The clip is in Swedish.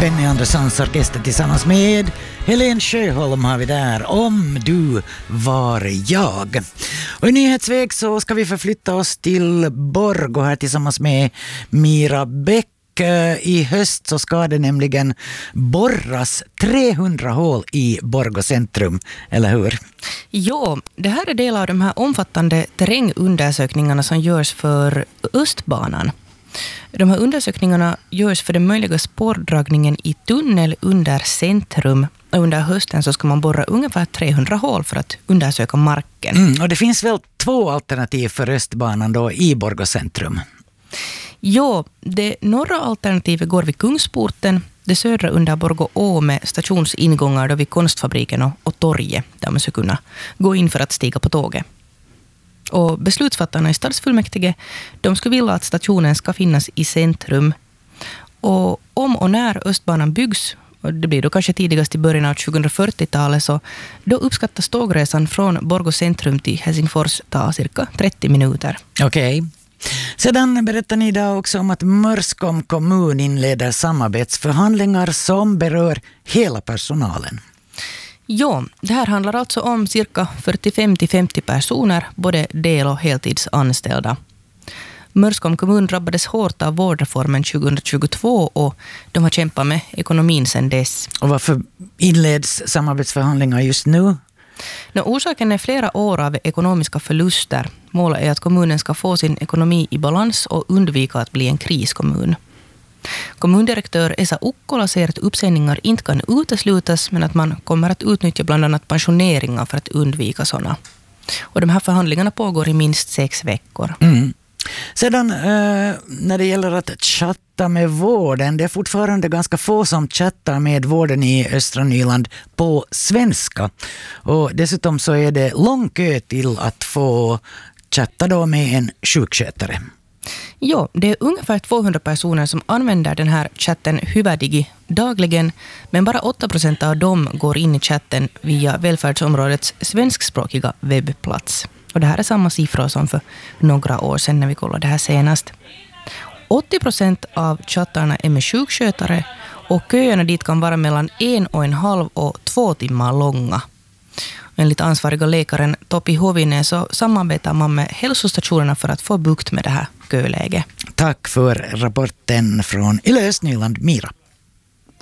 Benny Anderssons orkester tillsammans med Helen Sjöholm har vi där, Om du var jag. Och i nyhetsväg så ska vi förflytta oss till Borgå här tillsammans med Mira Bäck. I höst så ska det nämligen borras 300 hål i Borgå centrum, eller hur? Ja, det här är del av de här omfattande terrängundersökningarna som görs för Östbanan. De här undersökningarna görs för den möjliga spårdragningen i tunnel under centrum. Och under hösten så ska man borra ungefär 300 hål för att undersöka marken. Och det finns väl 2 alternativ för Östbanan då i Borgå centrum? Ja, det norra alternativet går vid Kungsporten, det södra under Borgå å med stationsingångar då vid Konstfabriken och torget där man ska kunna gå in för att stiga på tåget. Och beslutsfattarna i stadsfullmäktige, de skulle vilja att stationen ska finnas i centrum. Och om och när Östbanan byggs, och det blir då kanske tidigast i början av 2040-talet, så då uppskattas tågresan från Borgå centrum till Helsingfors ta cirka 30 minuter. Okej. Sedan berättar ni idag också om att Mörskom kommun inleder samarbetsförhandlingar som berör hela personalen. Ja, det här handlar alltså om cirka 45-50 personer, både del- och heltidsanställda. Mörskom kommun drabbades hårt av vårdreformen 2022 och de har kämpat med ekonomin sedan dess. Och varför inleds samarbetsförhandlingar just nu? Orsaken är flera år av ekonomiska förluster. Målet är att kommunen ska få sin ekonomi i balans och undvika att bli en kriskommun. Kommundirektör Esa Ukkola säger att uppsägningar inte kan uteslutas, men att man kommer att utnyttja bland annat pensioneringar för att undvika sådana. Och de här förhandlingarna pågår i minst 6 veckor. Sedan när det gäller att chatta med vården, det är fortfarande ganska få som chattar med vården i östra Nyland på svenska. Och dessutom så är det lång kö till att få chatta då med en sjukskötare. Ja, det är ungefär 200 personer som använder den här chatten Hyvä-Digi dagligen, men bara 8% av dem går in i chatten via välfärdsområdets svenskspråkiga webbplats. Och det här är samma siffror som för några år sedan när vi kollade det här senast. 80% av chattarna är med sjukskötare och köerna dit kan vara mellan 1,5 och 2 timmar långa. Enligt ansvariga läkaren Topi Hovinen så samarbetar man med hälsostationerna för att få bukt med det här köläget. Tack för rapporten från Yle Östnyland, Mira.